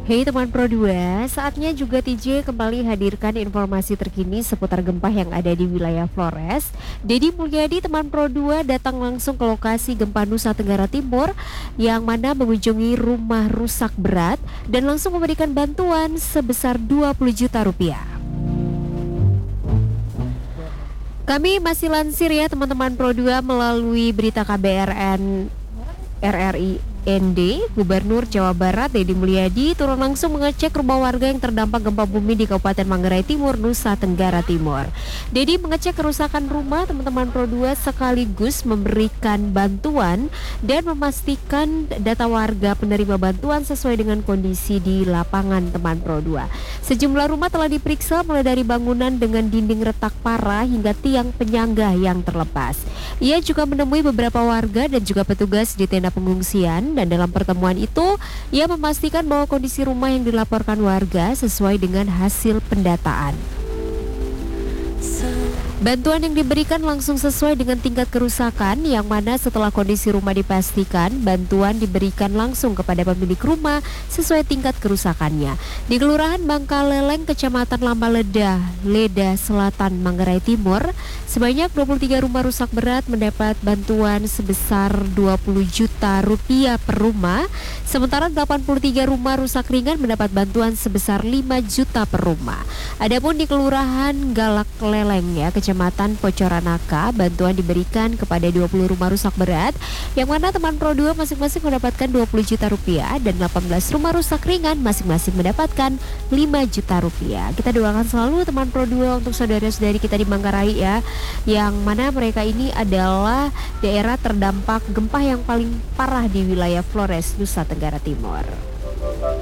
Hei teman Pro 2, saatnya juga TJ kembali hadirkan informasi terkini seputar gempa yang ada di wilayah Flores. Dedi Mulyadi teman Pro 2 datang langsung ke lokasi gempa Nusa Tenggara Timur yang mana mengunjungi rumah rusak berat dan langsung memberikan bantuan sebesar 20 juta rupiah. Kami masih lansir ya teman-teman Pro 2 melalui berita KBRN RRI ND, Gubernur Jawa Barat Dedi Mulyadi turun langsung mengecek rumah warga yang terdampak gempa bumi di Kabupaten Manggarai Timur, Nusa Tenggara Timur. Dedi mengecek kerusakan rumah teman-teman Pro 2 sekaligus memberikan bantuan dan memastikan data warga penerima bantuan sesuai dengan kondisi di lapangan teman Pro 2. Sejumlah rumah telah diperiksa mulai dari bangunan dengan dinding retak parah hingga tiang penyangga yang terlepas. Ia juga menemui beberapa warga dan juga petugas di tenda pengungsian. Dan dalam pertemuan itu, ia memastikan bahwa kondisi rumah yang dilaporkan warga sesuai dengan hasil pendataan. Bantuan yang diberikan langsung sesuai dengan tingkat kerusakan, yang mana setelah kondisi rumah dipastikan, bantuan diberikan langsung kepada pemilik rumah sesuai tingkat kerusakannya. Di Kelurahan Bangkaleleng, Kecamatan Lambaleda, Leda Selatan, Manggarai Timur, sebanyak 23 rumah rusak berat mendapat bantuan sebesar 20 juta rupiah per rumah, sementara 83 rumah rusak ringan mendapat bantuan sebesar 5 juta per rumah. Adapun di Kelurahan Galak Leleng ya, Kecamatan Pocoranaka, bantuan diberikan kepada 20 rumah rusak berat, yang mana teman Pro 2 masing-masing mendapatkan 20 juta rupiah dan 18 rumah rusak ringan masing-masing mendapatkan 5 juta rupiah. Kita doakan selalu teman Pro 2 untuk saudara-saudari kita di Manggarai ya, yang mana mereka ini adalah daerah terdampak gempa yang paling parah di wilayah Flores, Nusa Tenggara Timur.